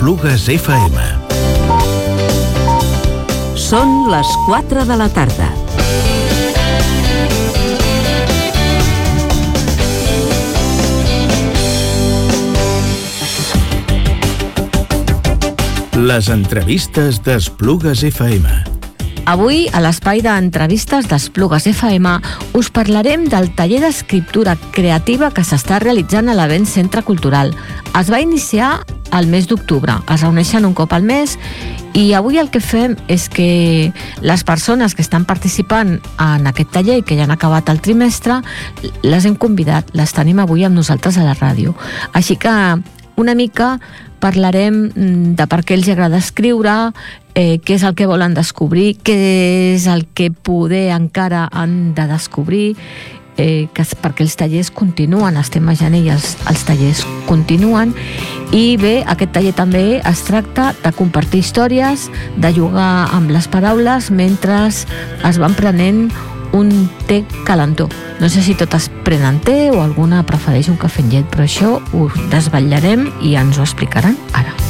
d'Esplugues FM. Són les 4 de la tarda. Les entrevistes d'Esplugues FM. Avui, a l'espai d'entrevistes d'Esplugues FM, us parlarem del taller d'escriptura creativa que s'està realitzant a l'Avent Centre Cultural. Es va iniciar al mes d'octubre, es reuneixen un cop al mes i avui el que fem és que les persones que estan participant en aquest taller i que ja han acabat el trimestre, les hem convidat, les tenim avui amb nosaltres a la ràdio. Així que una mica parlarem de per què els agrada escriure, què és el que volen descobrir, què és el que poder encara han de descobrir, perquè els tallers continuen, estem a gener i els tallers continuen. I bé, aquest taller també es tracta de compartir històries, de jugar amb les paraules mentre es van prenent un té calentó. No sé si totes prenen té o alguna prefereix un cafè amb llet, però això ho desvetllarem i ens ho explicaran ara.